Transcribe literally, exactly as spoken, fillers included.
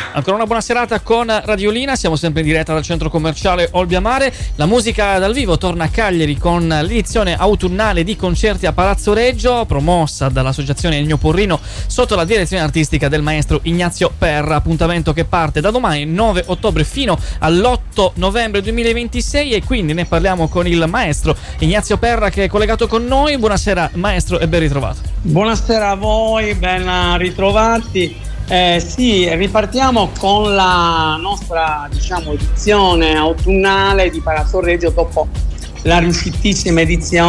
Ancora una buona serata con Radiolina, siamo sempre in diretta dal centro commerciale Olbia Mare. La musica dal vivo torna a Cagliari con l'edizione autunnale di concerti a Palazzo Reggio, promossa dall'associazione Ennio Porrino sotto la direzione artistica del maestro Ignazio Perra. Appuntamento che parte da domani nove ottobre fino all'otto novembre duemilaventisei, e quindi ne parliamo con il maestro Ignazio Perra che è collegato con noi. Buonasera maestro e ben ritrovato. Buonasera a voi, ben ritrovati. Eh, sì, ripartiamo con la nostra, diciamo, edizione autunnale di Palazzo Reggio dopo la riuscitissima edizione